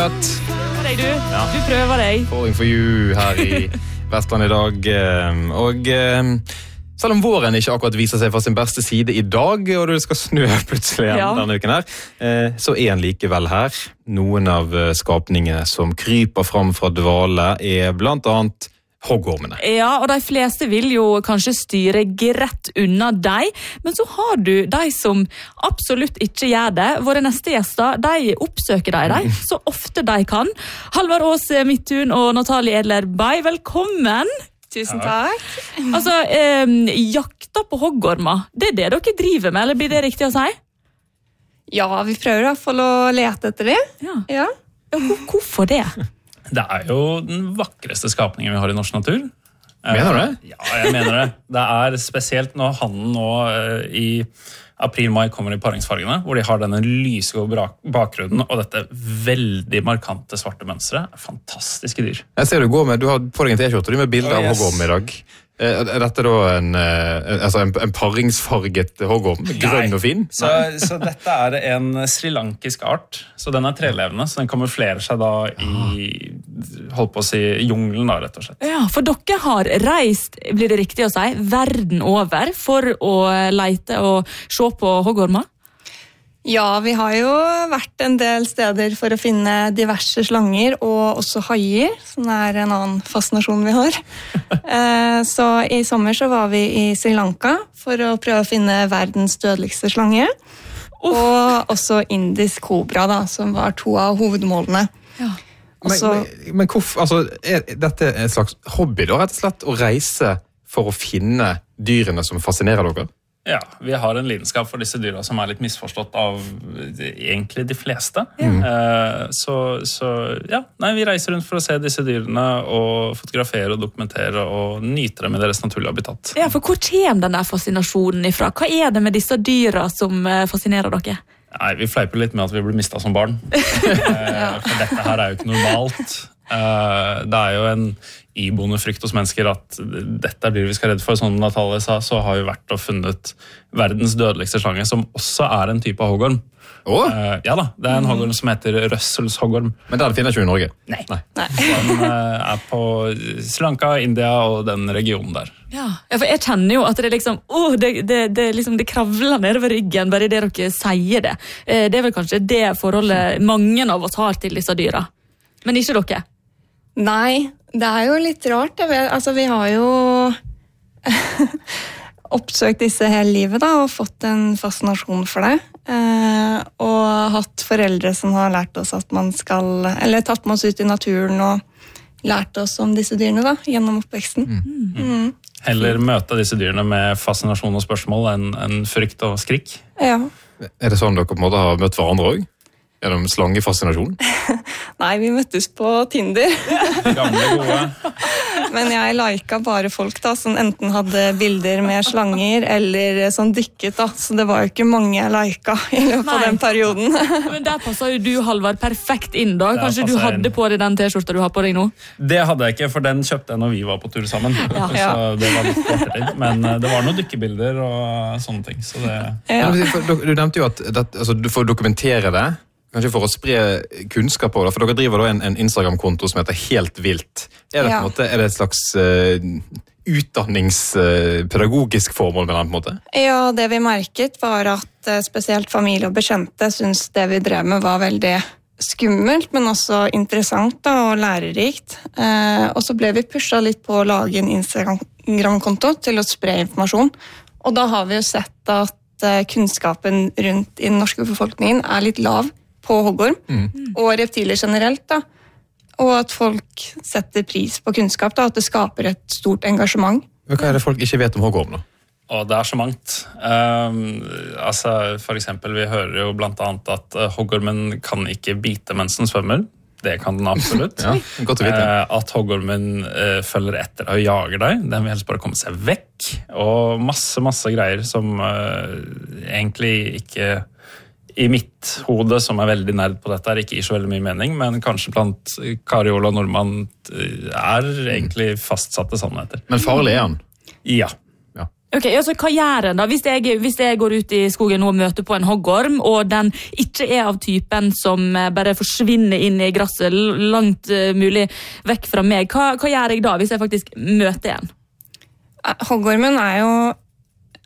Harriet. Deg du. Ja. Du prøver deg. Falling for you her i Vestland i dag. Og selv om våren ikke akkurat viser seg fra sin beste side i dag, og det skal snø plutselig igjen denne uken her, så er han likevel her. Noen av skapningene som kryper fram fra dvale blant annet hoggormene. Ja, og de fleste vil jo kanskje styre greit unna deg, men så har du de som absolutt ikke gjør det. Våre neste gjester, de oppsøker deg så ofte de kan. Halvard Aas Midthun og Natalie Edler Bay, velkommen! Tusen takk. Altså, jakta på hoggormer, det det dere driver med, eller blir det riktig å si? Ja, vi prøver i hvert fall å lete etter det. Ja. Hvorfor det? Det jo den vakreste skapningen vi har i norsk natur. Mener du det? Ja, jeg mener det. Det spesielt når hannen nå i april-mai kommer i paringsfargene, hvor de har denne lysgode bakgrunnen og dette veldig markante svarte mønstret. Fantastiske dyr. Jeg ser du har på deg en t-skjorte med bilder av hoggorm i dag. Dette da en paringsfarget hoggorm, grønn og fin? Så dette en srilankisk art, så den trelevende, så den kamuflerer seg da i, holdt på å si, jungelen da, rett og slett. Ja, for dere har reist, blir det riktig å si, verden over for å lete og se på hoggormer? Ja, vi har jo vært en del steder for å finne diverse slanger og også haier, som en annen fascinasjon vi har. Så i sommer så var vi i Sri Lanka for å prøve å finne verdens dødeligste slange, og også indisk kobra da, som var 2 av hovedmålene. Ja. Men hvorfor, dette en slags hobby da, rett og slett, å reise for å finne dyrene som fascinerer dere? Ja, vi har en lidenskap for disse dyra som litt misforstått av egentlig de fleste. Vi reiser rundt for å se disse dyrene og fotografere og dokumentere og nyte dem i deres naturlige habitat. Ja, for hvor kommer den der fascinasjonen ifra? Hva det med disse dyra som fascinerer dere? Nei, vi fleiper litt med at vi ble mistet som barn. For dette her jo ikke normalt. Det jo en iboende frykt hos mennesker at dette dyr vi skal redde for. Som Natalie sa, så har vi vært og funnet verdens dødeligste slange, som også en type av hoggorm. Ja da, det en hoggorm som heter Russells hoggorm. Men den finner ikke i Norge? Nei. Den på Sri Lanka, India og den regionen der. Ja, for jeg kjenner jo at det liksom, det kravler nedover ryggen bare det dere sier det. Det vel kanskje det forholdet mange av oss har til disse dyra. Men ikke dere? Nei, det jo litt rart. Vi har jo oppsøkt disse hele livet da, og fått en fascinasjon for det. Og hatt foreldre som har lært oss at man skal, eller tatt med oss ut i naturen og lært oss om disse dyrene da, gjennom oppveksten. Heller møte disse dyrene med fascinasjon og spørsmål enn frykt og skrik. Ja. Det sånn dere på en måte har møtt hverandre også? Gjennom slangefascinasjon? Nei, vi møttes på Tinder. Gamle gode. Men jeg liket bare folk da, som enten hadde bilder med slanger eller sånn dykket da, så det var jo ikke mange jeg liket i løpet av den perioden. Men der passet jo du, Halvard, perfekt inn da. Kanskje du hadde på deg den t-skjorta du har på deg nå? Det hadde jeg ikke, for den kjøpte jeg når vi var på tur sammen. Ja. Så det var litt kortere tid. Men det var noen dykkebilder og sånne ting. Så det... Ja. Du nevnte jo at du får dokumentere det. Kanskje for å spre kunnskap på det, for dere driver da en Instagram-konto som heter Helt Vilt. Det på en måte, det et slags utdanningspedagogisk formål med den på en måte? Ja, det vi merket var at spesielt familie og bekjente synes det vi drev med var veldig skummelt, men også interessant da, og lærerikt. Og så ble vi pushet litt på å lage en Instagram-konto til å spre informasjon. Og da har vi jo sett at kunnskapen rundt i den norske befolkningen litt lav på hoggorm, og reptiler generelt da, og at folk setter pris på kunnskap da, at det skaper et stort engasjement. Men hva det folk ikke vet om hoggorm da? Og det så mangt. For eksempel, vi hører jo blant annet at hoggormen kan ikke bite mens den svømmer. Det kan den absolutt. Ja, godt å vite. At hoggormen følger etter og jager deg. Den vil helst bare komme seg vekk. Og masse greier som egentlig ikke i mitt hode, som veldig nerd på dette, ikke gir så veldig mye mening, men kanskje blant Kari-Ola Nordmann egentlig fastsatte sannheter. Men farlig han? Ja. Ok, altså hva gjør en da? Hvis jeg går ut i skogen nå og møter på en hoggorm, og den ikke er av typen som bare forsvinner inn i gresset langt mulig vekk fra meg, hva gjør jeg da hvis jeg faktisk møter en? Hoggormen er jo